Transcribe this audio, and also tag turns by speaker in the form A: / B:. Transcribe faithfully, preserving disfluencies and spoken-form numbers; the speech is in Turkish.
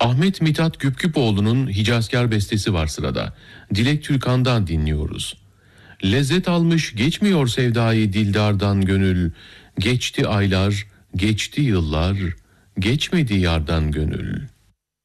A: Ahmet Mithat Güpküpoğlu'nun Hicazkar bestesi var sırada. Dilek Türkan'dan dinliyoruz. Lezzet almış geçmiyor sevdayı dildardan gönül. Geçti aylar, geçti yıllar, geçmedi yardan gönül.